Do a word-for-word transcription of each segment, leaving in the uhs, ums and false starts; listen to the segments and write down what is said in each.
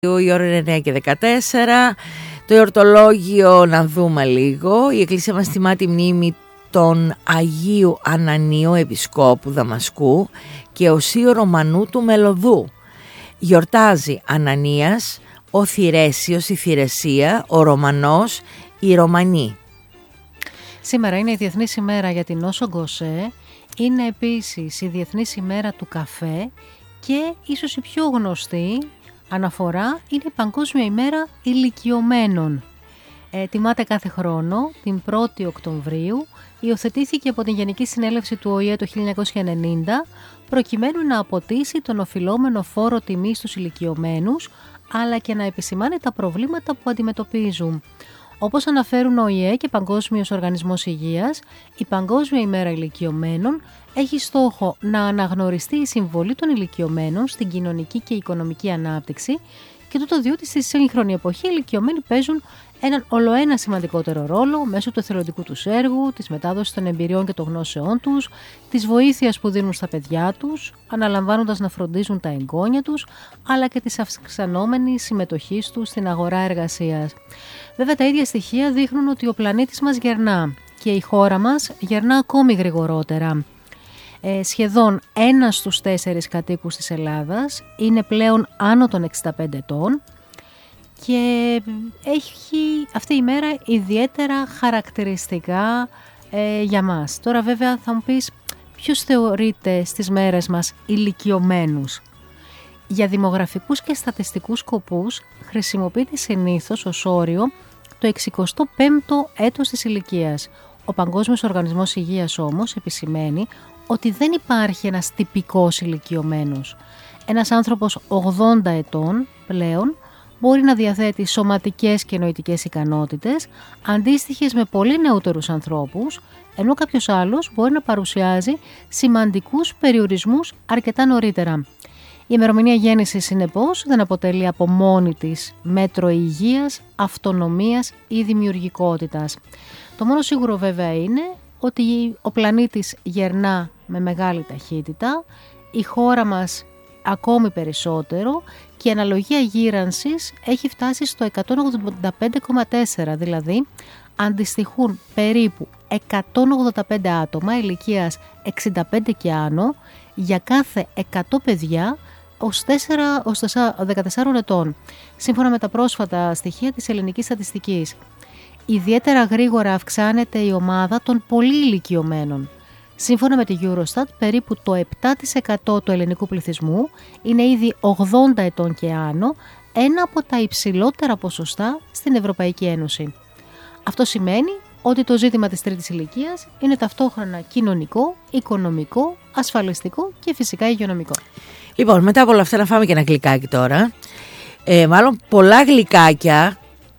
Η ώρα είναι εννιά και δεκατέσσερα. Το εορτολόγιο να δούμε λίγο. Η Εκκλησία μας τιμά τη μνήμη των Αγίου Ανανίου Επισκόπου Δαμασκού και Οσίου Ρωμανού του Μελωδού. Γιορτάζει Ανανίας, ο Θηρέσιος, η Θηρεσία, ο Ρωμανός, η Ρωμανή. Σήμερα είναι η Διεθνής ημέρα για την νόσο Γκοσέ. Είναι επίσης η Διεθνής ημέρα του καφέ και ίσως η πιο γνωστή αναφορά είναι η Παγκόσμια ημέρα ηλικιωμένων. Ε, τιμάται κάθε χρόνο την πρώτη Οκτωβρίου. Υιοθετήθηκε από την Γενική Συνέλευση του Ο Η Ε το χίλια εννιακόσια ενενήντα προκειμένου να αποτίσει τον οφειλόμενο φόρο τιμής στους ηλικιωμένους, αλλά και να επισημάνει τα προβλήματα που αντιμετωπίζουν. Όπως αναφέρουν ο Ο Η Ε και Παγκόσμιος Οργανισμός Υγείας, η Παγκόσμια ημέρα ηλικιωμένων έχει στόχο να αναγνωριστεί η συμβολή των ηλικιωμένων στην κοινωνική και οικονομική ανάπτυξη και τούτο διότι στη σύγχρονη εποχή οι ηλικιωμένοι παίζουν έναν ολοένα σημαντικότερο ρόλο μέσω του εθελοντικού τους έργου, της μετάδοσης των εμπειριών και των γνώσεών τους, της βοήθειας που δίνουν στα παιδιά τους, αναλαμβάνοντας να φροντίζουν τα εγγόνια τους, αλλά και της αυξανόμενης συμμετοχής τους στην αγορά εργασίας. Βέβαια, τα ίδια στοιχεία δείχνουν ότι ο πλανήτης μας γερνά και η χώρα μας γερνά ακόμη γρηγορότερα. Ε, σχεδόν ένα στους τέσσερις κατοίκους της Ελλάδας είναι πλέον άνω των εξήντα πέντε ετών και έχει αυτή η μέρα ιδιαίτερα χαρακτηριστικά ε, για μας. Τώρα βέβαια θα μου πεις ποιος θεωρείται στις μέρες μας ηλικιωμένους. Για δημογραφικούς και στατιστικούς σκοπούς χρησιμοποιείται συνήθως ως όριο το εξηκοστό πέμπτο έτος της ηλικίας. Ο Παγκόσμιος Οργανισμός Υγείας όμως επισημαίνει ότι δεν υπάρχει ένας τυπικός ηλικιωμένος. Ένας άνθρωπος ογδόντα ετών πλέον μπορεί να διαθέτει σωματικές και νοητικές ικανότητες αντίστοιχες με πολύ νεότερους ανθρώπους, ενώ κάποιος άλλος μπορεί να παρουσιάζει σημαντικούς περιορισμούς αρκετά νωρίτερα. Η ημερομηνία γέννησης, συνεπώς, δεν αποτελεί από μόνη της μέτρο υγείας, αυτονομίας ή δημιουργικότητας. Το μόνο σίγουρο βέβαια είναι ότι ο πλανήτης γερνά με μεγάλη ταχύτητα, η χώρα μας ακόμη περισσότερο και η αναλογία γύρανσης έχει φτάσει στο εκατόν ογδόντα πέντε κόμμα τέσσερα, δηλαδή αντιστοιχούν περίπου εκατόν ογδόντα πέντε άτομα ηλικίας εξήντα πέντε και άνω για κάθε εκατό παιδιά ως δεκατέσσερα ετών, σύμφωνα με τα πρόσφατα στοιχεία της ελληνικής στατιστικής. Ιδιαίτερα γρήγορα αυξάνεται η ομάδα των πολύ ηλικιωμένων. Σύμφωνα με τη Eurostat, περίπου το επτά τοις εκατό του ελληνικού πληθυσμού είναι ήδη ογδόντα ετών και άνω, ένα από τα υψηλότερα ποσοστά στην Ευρωπαϊκή Ένωση. Αυτό σημαίνει ότι το ζήτημα της τρίτης ηλικίας είναι ταυτόχρονα κοινωνικό, οικονομικό, ασφαλιστικό και φυσικά υγειονομικό. Λοιπόν, μετά από όλα αυτά να φάμε και ένα γλυκάκι τώρα. Ε, μάλλον πολλά γλυκάκια.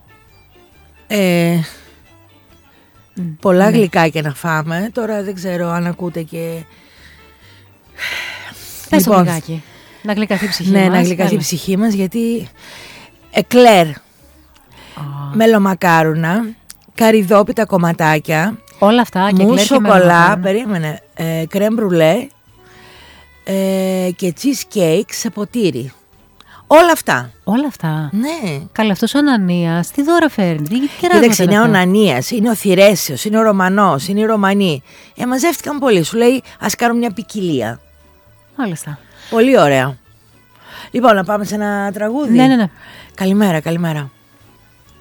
Ε, mm, πολλά ναι. γλυκάκια να φάμε. Τώρα δεν ξέρω αν ακούτε και... Πες λοιπόν, το γλυκάκι. Να γλυκαθεί η ψυχή ναι, μας. Ναι, να γλυκαθεί η ψυχή μας, γιατί εκλέρ, oh. μελομακάρουνα, καρυδόπιτα κομματάκια, όλα αυτά και μου σοκολά, περίμενε, ε, κρέμ μπρουλέ ε, και cheesecake σε ποτήρι. Όλα αυτά. Όλα αυτά. Ναι. Καλά, αυτός ο Ανανίας τι δώρα φέρνει, τι κοίταξε, είναι ο Ανανίας, είναι ο Θηρέσιος, είναι ο Ρωμανός, είναι η Ρωμανή. Ε, μαζεύτηκαν πολύ. Σου λέει, ας κάνουμε μια ποικιλία. Μάλιστα. Πολύ ωραία. Λοιπόν, να πάμε σε ένα τραγούδι. Ναι, ναι, ναι. Καλημέρα, καλημέρα.